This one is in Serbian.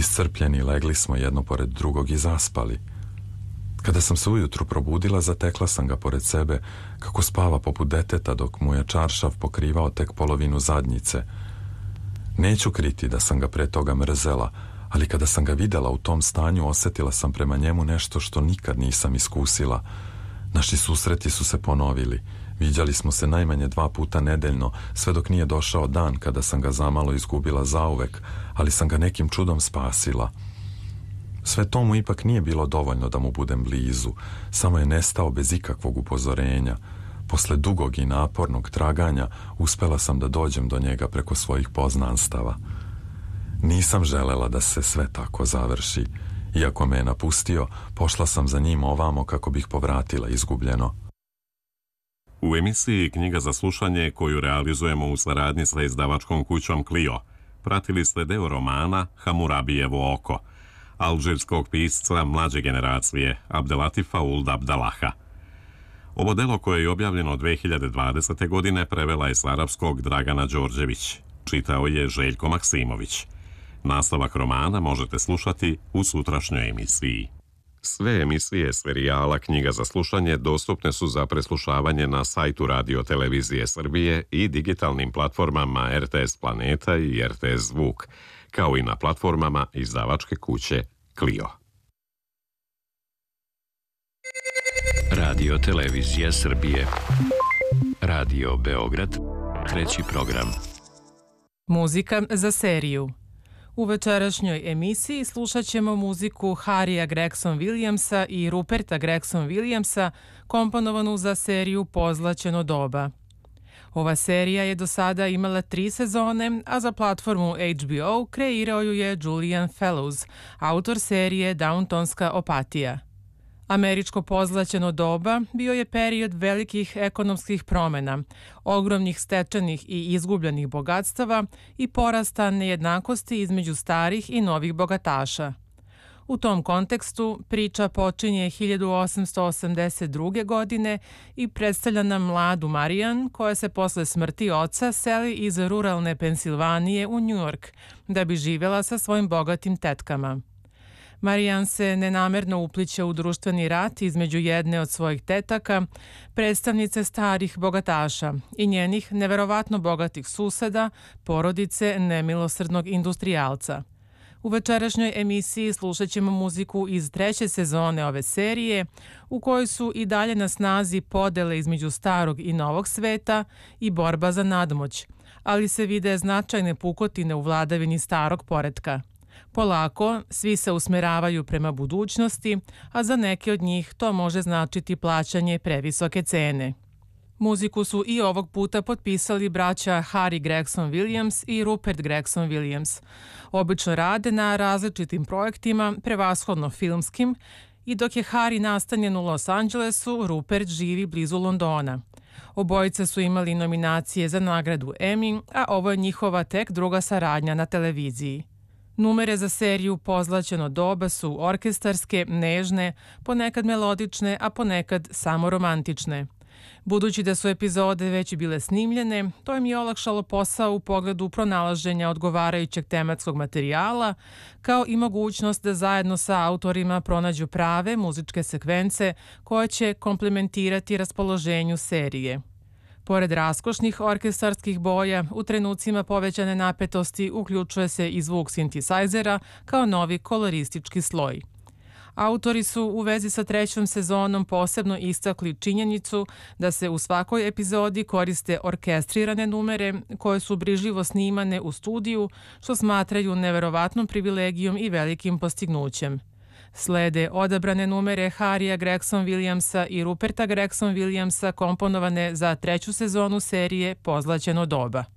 Iscrpljeni legli smo jedno pored drugog i zaspali. Kada sam se ujutru probudila, zatekla sam ga pored sebe kako spava poput deteta dok mu je čaršav pokrivao tek polovinu zadnjice. Neću kriti da sam ga pre toga mrzela, ali kada sam ga videla u tom stanju, osjetila sam prema njemu nešto što nikad nisam iskusila. Naši susreti su se ponovili. Viđali smo se najmanje 2 puta nedeljno, sve dok nije došao dan kada sam ga zamalo izgubila zauvek, ali sam ga nekim čudom spasila. Sve to mu ipak nije bilo dovoljno da mu budem blizu, samo je nestao bez ikakvog upozorenja. Posle dugog i napornog traganja uspela sam da dođem do njega preko svojih poznanstava. Nisam želela da se sve tako završi. Iako me je napustio, pošla sam za njim ovamo kako bih povratila izgubljeno. U emisiji Knjiga za slušanje, koju realizujemo u saradnji sa izdavačkom kućom Clio, pratili ste deo romana Hamurabijevo oko, alžirskog pisca mlađe generacije Abdelatifa Ould Abdallaha. Ovo delo, koje je objavljeno 2020. godine, prevela je s arapskog Dragana Đorđević. Čitao je Željko Maksimović. Nastavak romana možete slušati u sutrašnjoj emisiji. Sve emisije serijala Knjiga za slušanje dostupne su za preslušavanje na sajtu Radio Televizije Srbije i digitalnim platformama RTS Planeta i RTS Zvuk, kao i na platformama izdavačke kuće Clio. Radio Televizija Srbije. Radio Beograd. 3. program. Muzika za seriju. U večerašnjoj emisiji slušat ćemo muziku Harrya Gregson Williamsa i Ruperta Gregson Williamsa, komponovanu za seriju Pozlaćeno doba. Ova serija je do sada imala 3 sezone, a za platformu HBO kreirao ju je Julian Fellows, autor serije Downtonska opatija. Američko pozlaćeno doba bio je period velikih ekonomskih promena, ogromnih stečenih i izgubljenih bogatstava i porasta nejednakosti između starih i novih bogataša. U tom kontekstu priča počinje 1882. godine i predstavlja nam mladu Marian, koja se posle smrti oca seli iz ruralne Pensilvanije u New York da bi živjela sa svojim bogatim tetkama. Marian se nenamerno upliće u društveni rat između jedne od svojih tetaka, predstavnice starih bogataša i njenih neverovatno bogatih suseda, porodice nemilosrdnog industrijalca. U večerašnjoj emisiji slušat ćemo muziku iz 3. sezone ove serije, u kojoj su i dalje na snazi podele između starog i novog sveta i borba za nadmoć, ali se vide značajne pukotine u vladavini starog poretka. Polako, svi se usmeravaju prema budućnosti, a za neke od njih to može značiti plaćanje previsoke cene. Muziku su i ovog puta potpisali braća Harry Gregson Williams i Rupert Gregson Williams. Obično rade na različitim projektima, prevashodno filmskim, i dok je Harry nastanjen u Los Angelesu, Rupert živi blizu Londona. Obojice su imali nominacije za nagradu Emmy, a ovo je njihova tek druga saradnja na televiziji. Numere za seriju Pozlaćeno doba su orkestarske, nežne, ponekad melodične, a ponekad samo romantične. Budući da su epizode već bile snimljene, to im je olakšalo posao u pogledu pronalaženja odgovarajućeg tematskog materijala, kao i mogućnost da zajedno sa autorima pronađu prave muzičke sekvence koje će komplementirati raspoloženju serije. Pored raskošnih orkestarskih boja, u trenucima povećane napetosti uključuje se i zvuk sintisajzera kao novi koloristički sloj. Autori su u vezi sa 3. sezonom posebno istakli činjenicu da se u svakoj epizodi koriste orkestrirane numere koje su brižljivo snimane u studiju, što smatraju neverovatnom privilegijom i velikim postignućem. Slede odabrane numere Harrya Gregson Williamsa i Ruperta Gregson Williamsa komponovane za 3. sezonu serije Pozlaćeno doba.